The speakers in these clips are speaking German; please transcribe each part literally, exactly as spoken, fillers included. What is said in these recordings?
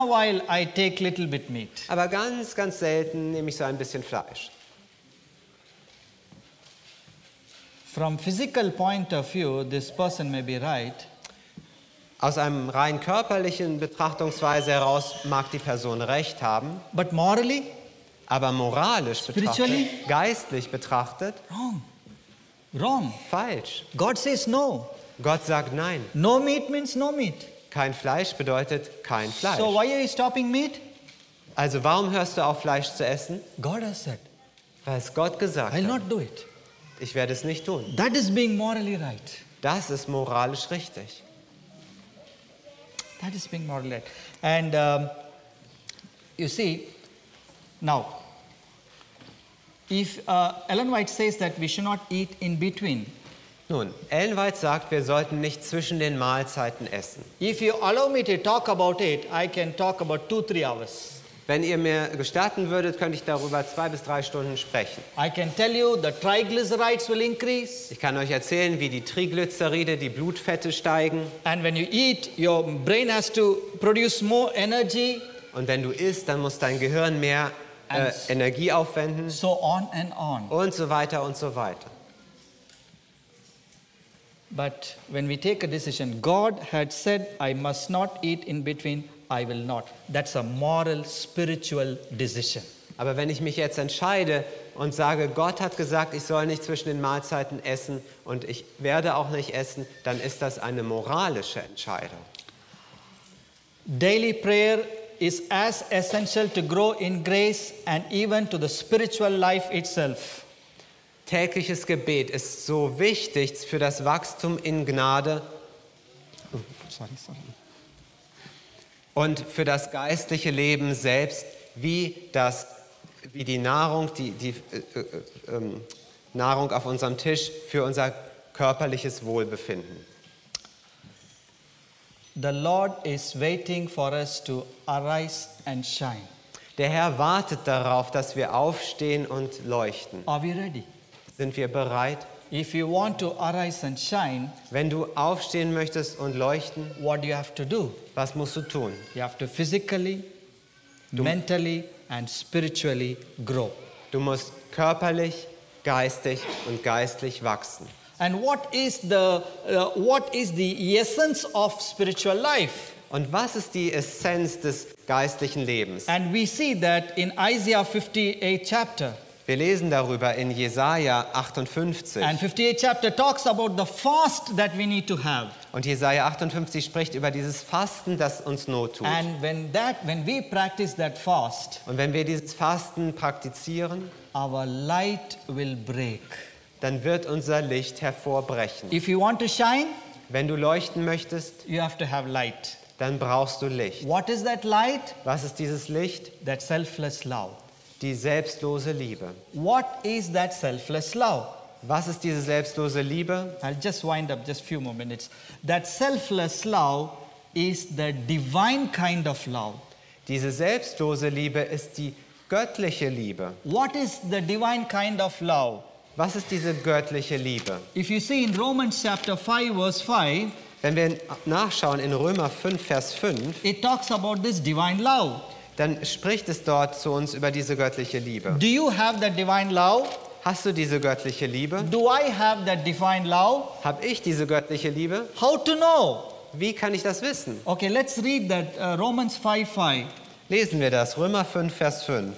while I take little bit meat. Aber ganz, ganz selten nehme ich so ein bisschen Fleisch. From physical point of view, this person may be right. Aus einem rein körperlichen Betrachtungsweise heraus mag die Person recht haben, But morally, aber moralisch Spiritually? betrachtet, geistlich betrachtet, wrong. Wrong. falsch. God says no. Gott sagt nein. No meat means no meat. Kein Fleisch bedeutet kein Fleisch. So why are you stopping meat? Also warum hörst du auf, Fleisch zu essen? God has said, Weil es Gott gesagt I'll hat. not do it. Ich werde es nicht tun. That is being morally right. Das ist moralisch richtig. That is being morally right. And um, you see, now, if uh, Ellen White says that we should not eat in between, Nun, Ellen White sagt, wir sollten nicht zwischen den Mahlzeiten essen. if you allow me to talk about it, I can talk about two, three hours. Wenn ihr mir gestatten würdet, könnte ich darüber zwei bis drei Stunden sprechen. I can tell you the triglycerides will increase, Ich kann euch erzählen, wie die Triglyceride, die Blutfette steigen. and when you eat, your brain has to produce more energy, Und wenn du isst, dann muss dein Gehirn mehr äh, Energie aufwenden so on and on. und so weiter und so weiter. But when we take a decision, God had said, I must not eat in between, I will not. That's a moral, spiritual decision. Aber wenn ich mich jetzt entscheide und sage, Gott hat gesagt, ich soll nicht zwischen den Mahlzeiten essen und ich werde auch nicht essen, dann ist das eine moralische Entscheidung. Daily prayer is as essential to grow in grace and even to the spiritual life itself. Tägliches Gebet ist so wichtig für das Wachstum in Gnade Oh, sorry, sorry. und für das geistliche Leben selbst, wie, das, wie die Nahrung, die, die äh, äh, ähm, Nahrung auf unserem Tisch für unser körperliches Wohlbefinden. The Lord is waiting for us to arise and shine. Der Herr wartet darauf, dass wir aufstehen und leuchten. Are we ready? Sind wir bereit? If you want to arise and shine, Wenn du aufstehen möchtest und leuchten, what do you have to do? was musst du tun? You have to physically, mentally, and spiritually grow. Du musst körperlich, geistig und geistlich wachsen. And what is the uh, what is the essence of spiritual life? Und was ist die Essenz des geistlichen Lebens? And we see that in Isaiah fifty-eight chapter. Wir lesen darüber in Jesaja achtundfünfzig. And fifty-eight chapter talks about the fast that we need to have. Und Jesaja achtundfünfzig spricht über dieses Fasten, das uns Not tut. And when that when we practice that fast, Und wenn wir dieses Fasten praktizieren, our light will break. dann wird unser Licht hervorbrechen. If you want to shine, Wenn du leuchten möchtest, you have to have light. dann brauchst du Licht. What is that light? Was ist dieses Licht? That selfless love. Die selbstlose Liebe. What is that selfless love? Was ist diese selbstlose Liebe? I'll just wind up just few more minutes. That selfless love is the divine kind of love. Diese selbstlose Liebe ist die göttliche Liebe. What is the divine kind of love? Was ist diese göttliche Liebe? If you see in Romans chapter five verse five, Wenn wir nachschauen in Römer fünf, Vers fünf, it talks about this divine love. dann spricht es dort zu uns über diese göttliche Liebe. Do you have that divine love? Hast du diese göttliche Liebe? Do I have that divine love? Habe ich diese göttliche Liebe? How to know? Wie kann ich das wissen? Okay, let's read that uh, Romans five five. Lesen wir das, Römer fünf, Vers fünf.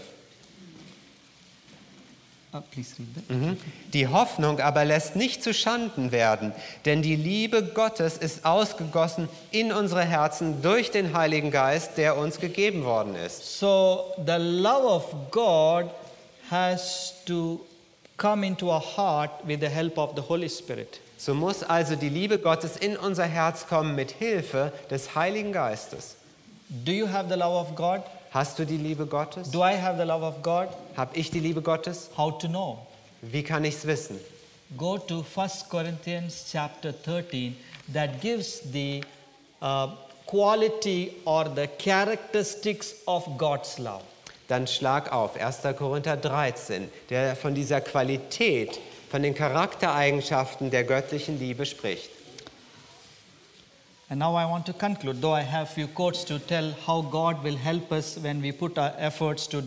Uh, please read that. Mhm. Die Hoffnung aber lässt nicht zu Schanden werden, denn die Liebe Gottes ist ausgegossen in unsere Herzen durch den Heiligen Geist, der uns gegeben worden ist. So the love of God has to come into our heart with the help of the Holy Spirit. So muss also die Liebe Gottes in unser Herz kommen mit Hilfe des Heiligen Geistes. Do you have the love of God? Hast du die Liebe Gottes? Do I have the love of God? Hab ich die Liebe Gottes? How to know? Wie kann ich es wissen? Go to First Corinthians chapter thirteen. That gives the uh, quality or the characteristics of God's love. Dann schlag auf, erster Korinther dreizehn, der von dieser Qualität, von den Charaktereigenschaften der göttlichen Liebe spricht. And now I want to conclude, though I have few quotes to tell how God will help us when we put our efforts to